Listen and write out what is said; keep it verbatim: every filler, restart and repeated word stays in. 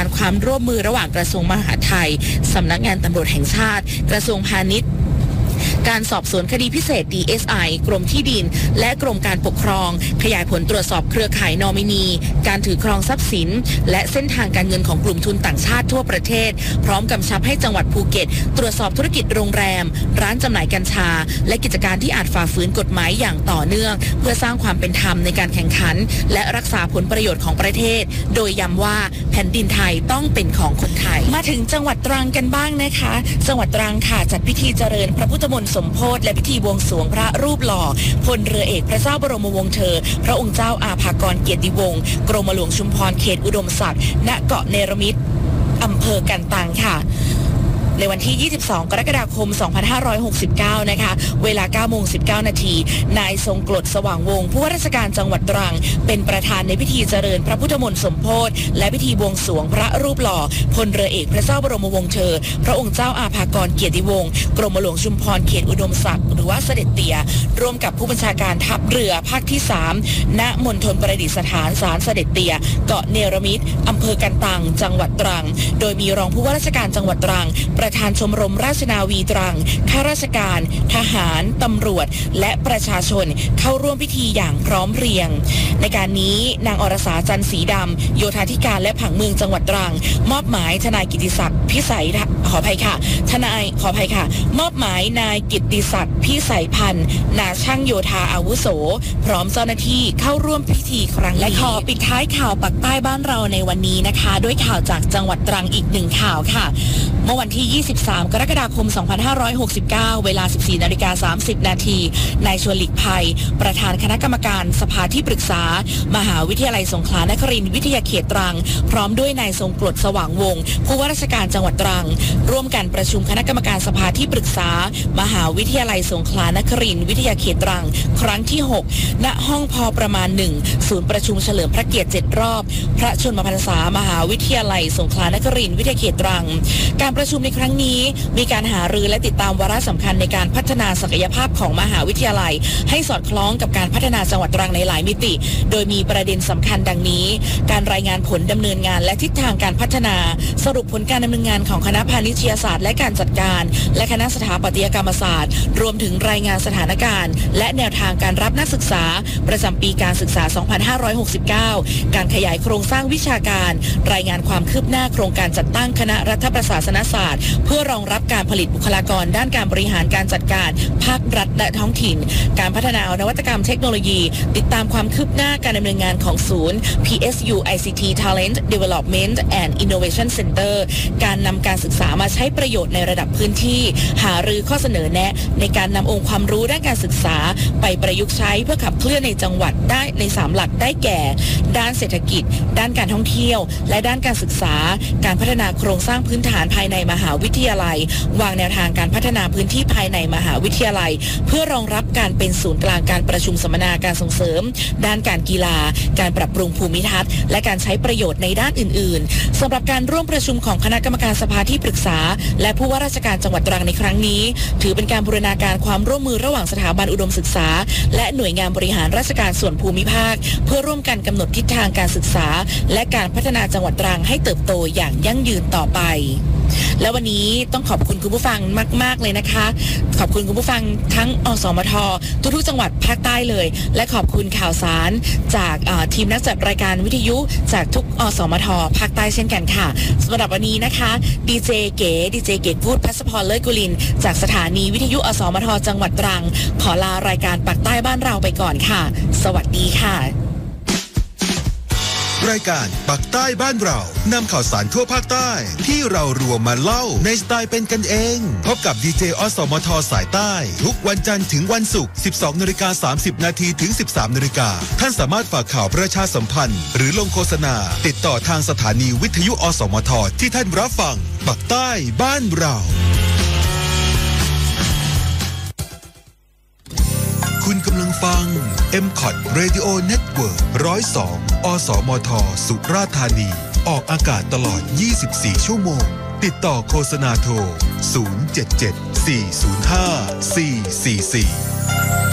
การความร่วมมือระหว่างกระทรวงมหาดไทยสำนักงานตำรวจแห่งชาติกระทรวงพาณิชย์การสอบสวนคดีพิเศษ ดี เอส ไอ กรมที่ดินและกรมการปกครองขยายผลตรวจสอบเครือข่ายนอมินีการถือครองทรัพย์สินและเส้นทางการเงินของกลุ่มทุนต่างชาติทั่วประเทศพร้อมกำชับให้จังหวัดภูเก็ตตรวจสอบธุรกิจโรงแรมร้านจำหน่ายกัญชาและกิจการที่อาจฝ่าฝืนกฎหมายอย่างต่อเนื่องเพื่อสร้างความเป็นธรรมในการแข่งขันและรักษาผลประโยชน์ของประเทศโดยย้ำว่าแผ่นดินไทยต้องเป็นของคนไทยมาถึงจังหวัดตรังกันบ้างนะคะจังหวัดตรังค่ะจัดพิธีเจริญพระพุทธมนต์สมโภชและพิธีบวงสรวงพระรูปหล่อพลเรือเอกพระเจ้าบรมวงศ์เธอพระองค์เจ้าอาภากรเกียรติวงศ์กรมหลวงชุมพรเขตอุดมศักดิ์ณเกาะเนรมิตอำเภอกันตังค่ะในวันที่ ยี่สิบสอง กรกฎาคม สองพันห้าร้อยหกสิบเก้า นะคะเวลา เก้าโมงสิบเก้า นาทีนายทรงกลดสว่างวงศ์ผู้ว่าราชการจังหวัดตรังเป็นประธานในพิธีเจริญพระพุทธมนต์สมโภชและพิธีบวงสรวงพระรูปหล่อพลเรือเอกพระเจ้าบรมวงศ์เธอพระองค์เจ้าอาภากรเกียรติวงศ์กรมหลวงชุมพรเขตอุดมศักดิ์หรือว่าเสด็จเตี่ยร่วมกับผู้บัญชาการทัพเรือภาคที่สามณมณฑลประดิษฐานศาลเสด็จเตี่ยเกาะเนรมิตอำเภอกันตังจังหวัดตรังโดยมีรองผู้ว่าราชการจังหวัดตรังประธานชมรมราชนาวีตรังข้าราชการทหารตำรวจและประชาชนเข้าร่วมพิธีอย่างพร้อมเพรียงในการนี้นางอรสาจันทร์ศรีดำโยธาธิการและผังเมืองจังหวัดตรังมอบหมายทนายกิติศักดิ์พิสัยขออภัยค่ะทนายขออภัยค่ะมอบหมายนายกิติศักดิ์พิสัยพันธ์นาช่างโยธาอาวุโสพร้อมเจ้าหน้าที่เข้าร่วมพิธีครั้งนี้และขอปิดท้ายข่าวปักใต้บ้านเราในวันนี้นะคะด้วยข่าวจากจังหวัดตรังอีกหนึ่งข่าวค่ะเมื่อวันที่ ยี่สิบสาม กรกฎาคม สองพันห้าร้อยหกสิบเก้า เวลา สิบสี่ นาฬิกา สามสิบ นาทีนายชวนหลีกภัยประธานคณะกรรมการสภาที่ปรึกษามหาวิทยาลัยสงขลานครินทร์วิทยาเขตตรังพร้อมด้วยนายทรงกลดสว่างวงศ์ผู้ว่าราชการจังหวัดตรังร่วมกันประชุมคณะกรรมการสภาที่ปรึกษามหาวิทยาลัยสงขลานครินทร์วิทยาเขตตรังครั้งที่หกณห้องพอประมาณหนึ่งศูนย์ประชุมเฉลิมพระเกียรติเจ็ดรอบพระชนมพรรษามหาวิทยาลัยสงขลานครินทร์วิทยาเขตตรังการประชุมในครั้งนี้มีการหารือและติดตามวาระสำคัญในการพัฒนาศักยภาพของมหาวิทยาลัยให้สอดคล้องกับการพัฒนาจังหวัดตรังในหลายมิติโดยมีประเด็นสำคัญดังนี้การรายงานผลดำเนินงานและทิศทางการพัฒนาสรุปผลการดำเนินงานของคณะพาณิชยศาสตร์และการจัดการและคณะสถาปัตยกรรมศาสตร์รวมถึงรายงานสถานการณ์และแนวทางการรับนักศึกษาประจำปีการศึกษา สองพันห้าร้อยหกสิบเก้า การขยายโครงสร้างวิชาการรายงานความคืบหน้าโครงการจัดตั้งคณะรัฐประศาสนศาสตร์เพื่อรองรับการผลิตบุคลากรด้านการบริหารการจัดการภาครัฐและท้องถิ่นการพัฒนานวัตกรรมเทคโนโลยีติดตามความคืบหน้าการดำเนินงานของศูนย์ พี เอส ยู ไอ ซี ที Talent Development and Innovation Center การนำการศึกษามาใช้ประโยชน์ในระดับพื้นที่หารือข้อเสนอแนะในการนำองค์ความรู้ด้านการศึกษาไปประยุกต์ใช้เพื่อขับเคลื่อนในจังหวัดได้ในสามหลักได้แก่ด้านเศรษฐกิจด้านการท่องเที่ยวและด้านการศึกษาการพัฒนาโครงสร้างพื้นฐานภายในมหาวิทยาลัยวางแนวทางการพัฒนาพื้นที่ภายในมหาวิทยาลัยเพื่อรองรับการเป็นศูนย์กลางการประชุมสัมมนาการส่งเสริมด้านการกีฬาการปรับปรุงภูมิทัศน์และการใช้ประโยชน์ในด้านอื่นๆสำหรับการร่วมประชุมของคณะกรรมการสภาที่ปรึกษาและผู้ว่าราชการจังหวัดตรังในครั้งนี้ถือเป็นการบูรณาการความร่วมมือระหว่างสถาบันอุดมศึกษาและหน่วยงานบริหารราชการส่วนภูมิภาคเพื่อร่วมกันกำหนดทิศทางการศึกษาและการพัฒนาจังหวัดตรังให้เติบโตอย่างยั่งยืนต่อไปและวันนี้ต้องขอบคุณคุณผู้ฟังมากๆเลยนะคะขอบคุณคุณผู้ฟังทั้งอสมททุกๆจังหวัดภาคใต้เลยและขอบคุณข่าวสารจากทีมนักจัดรายการวิทยุจากทุกอสมทภาคใต้เช่นกันค่ะสำหรับวันนี้นะคะดีเจเก๋ดีเจเก๋พูดพัสพรเลิศกุลินจากสถานีวิทยุอสมทจังหวัดตรังขอลารายการปักใต้บ้านเราไปก่อนค่ะสวัสดีค่ะรายการปักใต้บ้านเรานำข่าวสารทั่วภาคใต้ที่เรารวมมาเล่าในสไตล์เป็นกันเองพบกับดีเจอสมทสายใต้ทุกวันจันทร์ถึงวันศุกร์ สิบสองนาฬิกาสามสิบนาทีถึง สิบสามนาฬิกาท่านสามารถฝากข่าวประชาสัมพันธ์หรือลงโฆษณาติดต่อทางสถานีวิทยุอสมทที่ท่านรับฟังปักใต้บ้านเราคุณกำลังฟัง เอ็ม คอท Radio Network หนึ่งศูนย์สอง อสมท สุราษฎร์ธานีออกอากาศตลอดยี่สิบสี่ชั่วโมงติดต่อโฆษณาโทรศูนย์ เจ็ด เจ็ด สี่ ศูนย์ ห้า สี่ สี่ สี่